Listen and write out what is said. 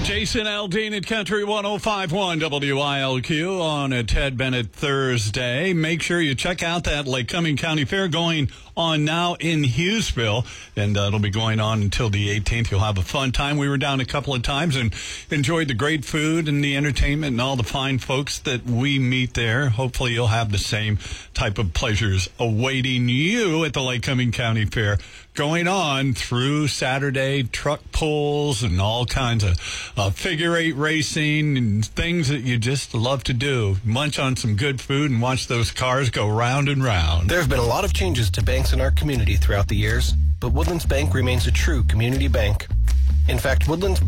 Jason Aldean at Country 105.1 WILQ on a Ted Bennett Thursday. Make sure you check out that Lake Cumming County Fair going on now in Hughesville, and it'll be going on until the 18th. You'll have a fun time. We were down a couple of times and enjoyed the great food and the entertainment and all the fine folks that we meet there. Hopefully you'll have the same type of pleasures awaiting you at the Lake Cumming County Fair going on through Saturday. Truck pulls and all kinds of figure eight racing and things that you just love to do. Munch on some good food and watch those cars go round and round. There have been a lot of changes to banks in our community throughout the years, but Woodlands Bank remains a true community bank. In fact, Woodlands